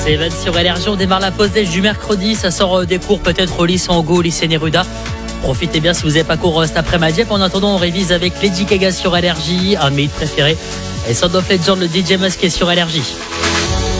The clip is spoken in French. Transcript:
C'est Evan sur Énergie, on démarre la pause déj du mercredi, ça sort des cours peut-être au lycée Angot, au lycée Neruda. Profitez bien si vous n'avez pas cours cet après-midi. En attendant, on révise avec Lady Gaga sur Énergie, un de mes hits préférés. Et Sound of Legend, le DJ masqué sur Énergie.